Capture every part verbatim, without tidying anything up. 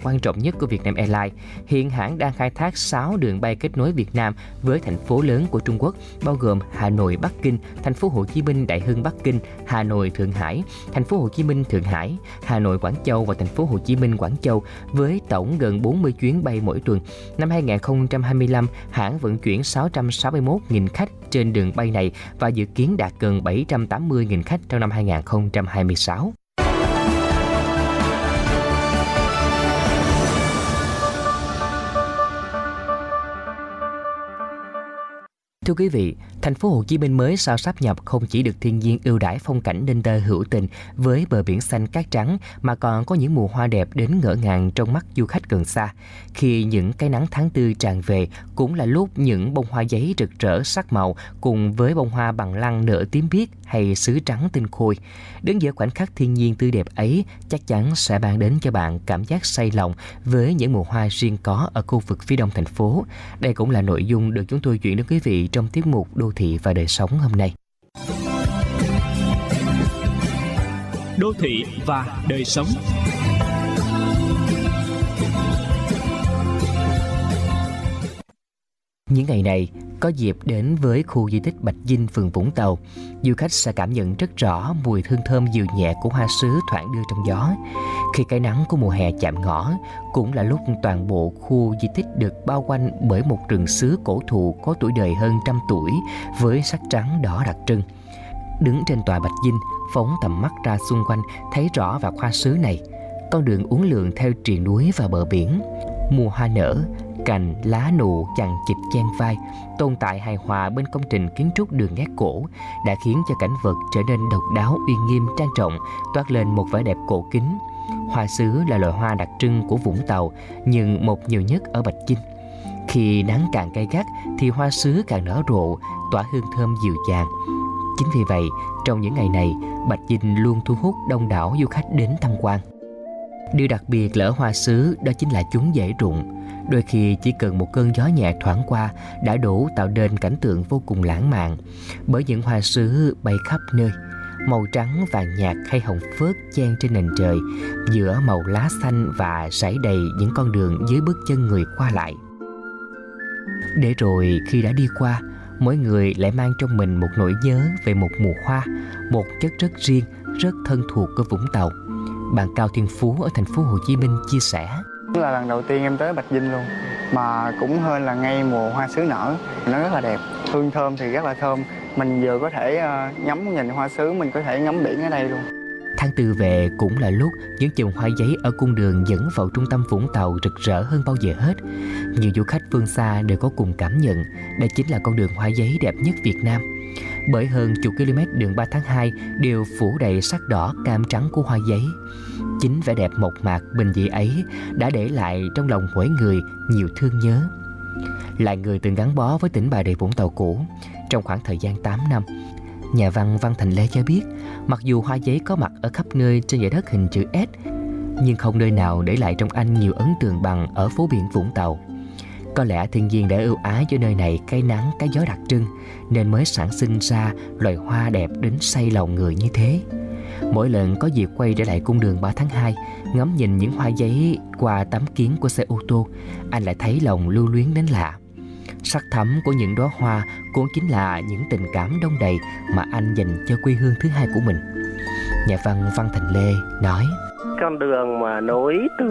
quan trọng nhất của Vietnam Airlines. Hiện hãng đang khai thác sáu đường bay kết nối Việt Nam với thành phố lớn của Trung Quốc, bao gồm Hà Nội, Bắc Kinh, thành phố Hồ Chí Minh, Đại Hưng, Bắc Kinh, Hà Nội, Thượng Hải, thành phố Hồ Chí Minh, Thượng Hải, Hà Nội, Quảng Châu và thành phố Hồ Chí Minh, Quảng Châu, với tổng gần bốn mươi chuyến bay mỗi tuần. Năm hai không hai lăm, hãng vận chuyển sáu trăm sáu mươi mốt nghìn khách trên đường bay này và dự kiến đạt gần bảy trăm tám mươi nghìn khách trong năm hai không hai sáu. Thưa quý vị, thành phố Hồ Chí Minh mới sau sáp nhập không chỉ được thiên nhiên ưu đãi phong cảnh nên tơ hữu tình với bờ biển xanh cát trắng mà còn có những mùa hoa đẹp đến ngỡ ngàng trong mắt du khách gần xa. Khi những cái nắng tháng tư tràn về cũng là lúc những bông hoa giấy rực rỡ sắc màu cùng với bông hoa bằng lăng nở tím biếc hay sứ trắng tinh khôi. Đứng giữa khoảnh khắc thiên nhiên tươi đẹp ấy chắc chắn sẽ mang đến cho bạn cảm giác say lòng với những mùa hoa riêng có ở khu vực phía đông thành phố. Đây cũng là nội dung được chúng tôi chuyển đến quý vị trong tiết mục Đô thị và đời sống hôm nay. Đô thị và đời sống. Những ngày này, có dịp đến với khu di tích Bạch Dinh, phường Vũng Tàu, du khách sẽ cảm nhận rất rõ mùi hương thơm dịu nhẹ của hoa sứ thoảng đưa trong gió. Khi cái nắng của mùa hè chạm ngõ, cũng là lúc toàn bộ khu di tích được bao quanh bởi một rừng sứ cổ thụ có tuổi đời hơn trăm tuổi với sắc trắng đỏ đặc trưng. Đứng trên tòa Bạch Dinh, phóng tầm mắt ra xung quanh thấy rõ vạt hoa sứ này. Con đường uốn lượn theo triền núi và bờ biển. Mùa hoa nở, cành, lá nụ chằng chịt chen vai, tồn tại hài hòa bên công trình kiến trúc đường nét cổ đã khiến cho cảnh vật trở nên độc đáo, uy nghiêm, trang trọng, toát lên một vẻ đẹp cổ kính. Hoa sứ là loài hoa đặc trưng của Vũng Tàu, nhưng một nhiều nhất ở Bạch Dinh. Khi nắng càng gay gắt thì hoa sứ càng nở rộ, tỏa hương thơm dịu dàng. Chính vì vậy, trong những ngày này, Bạch Dinh luôn thu hút đông đảo du khách đến tham quan. Điều đặc biệt là ở hoa sứ đó chính là chúng dễ rụng. Đôi khi chỉ cần một cơn gió nhẹ thoảng qua đã đủ tạo nên cảnh tượng vô cùng lãng mạn. Bởi những hoa sứ bay khắp nơi, màu trắng, vàng nhạt hay hồng phớt chen trên nền trời, giữa màu lá xanh và rải đầy những con đường dưới bước chân người qua lại. Để rồi khi đã đi qua, mỗi người lại mang trong mình một nỗi nhớ về một mùa hoa, một chất rất riêng, rất thân thuộc của Vũng Tàu. Bạn Cao Thiên Phú ở thành phố Hồ Chí Minh chia sẻ. Là lần đầu tiên em tới Bạch Dinh luôn, mà cũng hơn là ngay mùa hoa sứ nở, nó rất là đẹp, hương thơm thì rất là thơm. Mình vừa có thể uh, ngắm nhìn hoa sứ, mình có thể ngắm biển ở đây luôn. Tháng tư về cũng là lúc những chùm hoa giấy ở cung đường dẫn vào trung tâm Vũng Tàu rực rỡ hơn bao giờ hết. Nhiều du khách phương xa đều có cùng cảm nhận, đây chính là con đường hoa giấy đẹp nhất Việt Nam. Bởi hơn chục km đường ba tháng hai đều phủ đầy sắc đỏ cam trắng của hoa giấy. Chính vẻ đẹp mộc mạc bình dị ấy đã để lại trong lòng mỗi người nhiều thương nhớ. Là người từng gắn bó với tỉnh Bà Rịa Vũng Tàu cũ trong khoảng thời gian tám năm, nhà văn Văn Thành Lê cho biết, mặc dù hoa giấy có mặt ở khắp nơi trên dải đất hình chữ S, nhưng không nơi nào để lại trong anh nhiều ấn tượng bằng ở phố biển Vũng Tàu. Có lẽ thiên nhiên đã ưu ái cho nơi này cái nắng, cái gió đặc trưng, nên mới sản sinh ra loài hoa đẹp đến say lòng người như thế. Mỗi lần có dịp quay trở lại cung đường ba tháng hai, ngắm nhìn những hoa giấy qua tấm kiến của xe ô tô, anh lại thấy lòng lưu luyến đến lạ. Sắc thắm của những đóa hoa cũng chính là những tình cảm đong đầy mà anh dành cho quê hương thứ hai của mình. Nhà văn Văn Thành Lê nói: Con đường mà nối từ,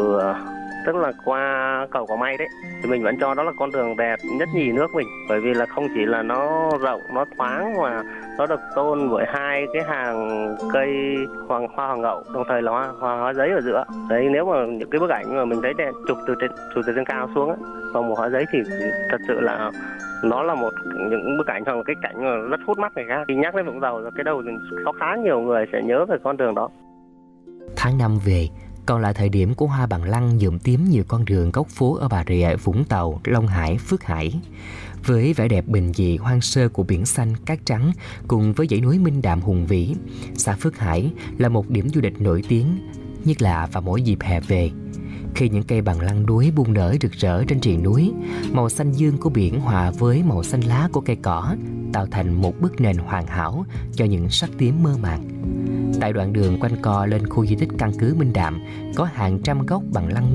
tức là qua cầu Cỏ May đấy, thì mình vẫn cho đó là con đường đẹp nhất nhì nước mình. Bởi vì là không chỉ là nó rộng, nó thoáng mà nó được tôn với hai cái hàng cây hoàng hoa hoàng hậu, đồng thời là hoa, hoa, hoa giấy ở giữa. Đấy, nếu mà những cái bức ảnh mà mình thấy đẹp, chụp từ trên, chụp từ trên cao xuống ấy, còn một hoa giấy thì thật sự là nó là một những bức ảnh hoặc là cái cảnh mà rất hút mắt người khác. Khi nhắc đến Vũng Tàu, cái đầu thì có khá nhiều người sẽ nhớ về con đường đó. Tháng năm về, còn là thời điểm của hoa bằng lăng nhuộm tím nhiều con đường góc phố ở Bà Rịa, Vũng Tàu, Long Hải, Phước Hải. Với vẻ đẹp bình dị hoang sơ của biển xanh, cát trắng cùng với dãy núi Minh Đạm hùng vĩ, xã Phước Hải là một điểm du lịch nổi tiếng, nhất là vào mỗi dịp hè về. Khi những cây bằng lăng đuối buông nở rực rỡ trên triền núi, màu xanh dương của biển hòa với màu xanh lá của cây cỏ tạo thành một bức nền hoàn hảo cho những sắc tím mơ màng. Tại đoạn đường quanh co lên khu di tích căn cứ Minh Đạm có hàng trăm gốc bằng lăng